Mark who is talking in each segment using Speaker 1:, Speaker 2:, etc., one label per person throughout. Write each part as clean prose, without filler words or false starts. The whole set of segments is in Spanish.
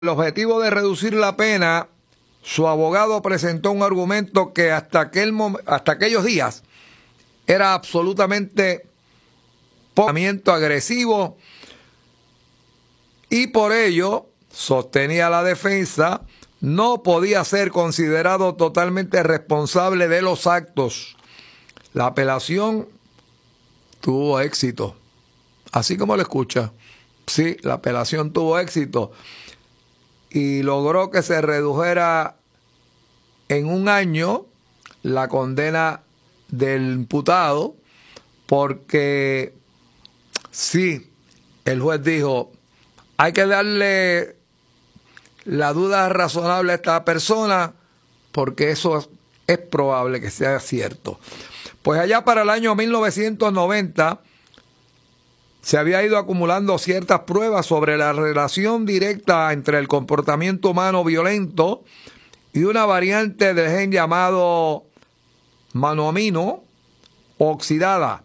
Speaker 1: el objetivo de reducir la pena, su abogado presentó un argumento que hasta aquellos días era absolutamente agresivo, y por ello, sostenía la defensa, no podía ser considerado totalmente responsable de los actos. La apelación tuvo éxito, así como lo escucha. Sí, la apelación tuvo éxito y logró que se redujera en 1 año la condena del imputado, porque sí, el juez dijo, hay que darle la duda razonable a esta persona, porque eso es probable que sea cierto. Pues allá para el año 1990 se había ido acumulando ciertas pruebas sobre la relación directa entre el comportamiento humano violento y una variante del gen llamado monoamino oxidada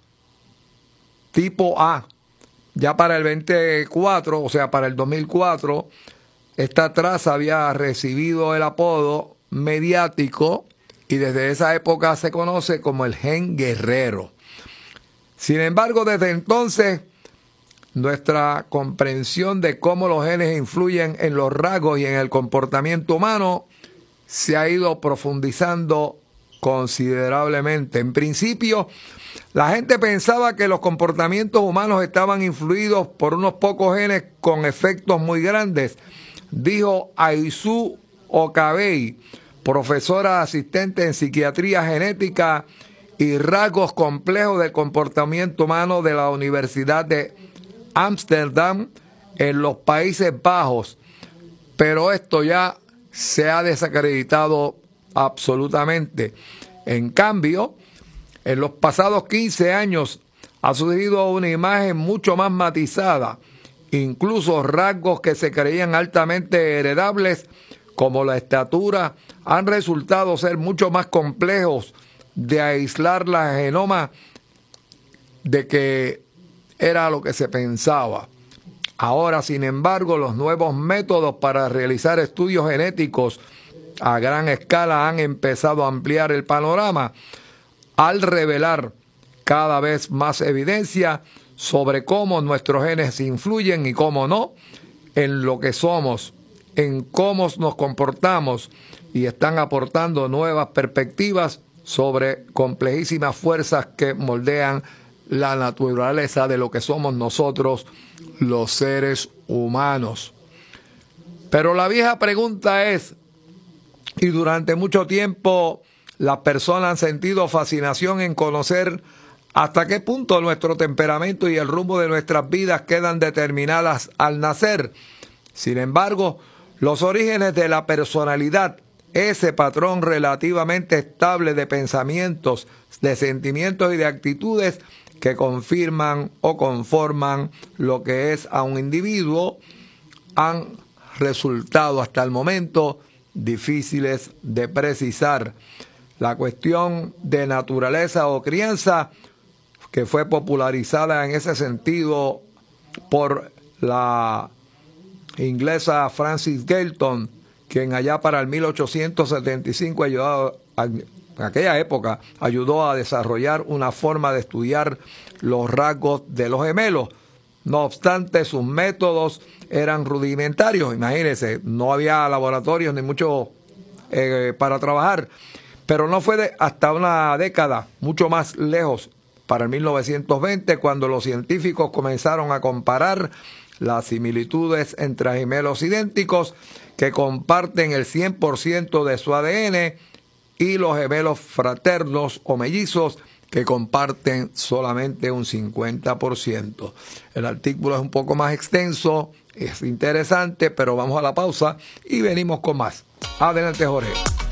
Speaker 1: tipo A. Ya para el 24, o sea, para el 2004, esta traza había recibido el apodo mediático y desde esa época se conoce como el gen guerrero. Sin embargo, desde entonces, nuestra comprensión de cómo los genes influyen en los rasgos y en el comportamiento humano se ha ido profundizando considerablemente. En principio, la gente pensaba que los comportamientos humanos estaban influidos por unos pocos genes con efectos muy grandes, dijo Aizu Okabei, profesora asistente en psiquiatría genética y rasgos complejos del comportamiento humano de la Universidad de Ámsterdam en los Países Bajos. Pero esto ya se ha desacreditado absolutamente. En cambio, en los pasados 15 años ha surgido una imagen mucho más matizada. Incluso rasgos que se creían altamente heredables, como la estatura, han resultado ser mucho más complejos de aislar la genoma de que era lo que se pensaba. Ahora, sin embargo, los nuevos métodos para realizar estudios genéticos a gran escala han empezado a ampliar el panorama al revelar cada vez más evidencia sobre cómo nuestros genes influyen y cómo no en lo que somos, en cómo nos comportamos, y están aportando nuevas perspectivas sobre complejísimas fuerzas que moldean la naturaleza de lo que somos nosotros, los seres humanos. Pero la vieja pregunta es, y durante mucho tiempo las personas han sentido fascinación en conocer hasta qué punto nuestro temperamento y el rumbo de nuestras vidas quedan determinadas al nacer. Sin embargo, los orígenes de la personalidad, ese patrón relativamente estable de pensamientos, de sentimientos y de actitudes que confirman o conforman lo que es a un individuo, han resultado hasta el momento difíciles de precisar. La cuestión de naturaleza o crianza, que fue popularizada en ese sentido por la inglesa Frances Galton, quien allá para el 1875 en aquella época ayudó a desarrollar una forma de estudiar los rasgos de los gemelos. No obstante, sus métodos eran rudimentarios. Imagínense, no había laboratorios ni mucho para trabajar. Pero no fue hasta una década, mucho más lejos, para el 1920, cuando los científicos comenzaron a comparar las similitudes entre gemelos idénticos que comparten el 100% de su ADN y los gemelos fraternos o mellizos que comparten solamente un 50%. El artículo es un poco más extenso, es interesante, pero vamos a la pausa y venimos con más. Adelante, Jorge.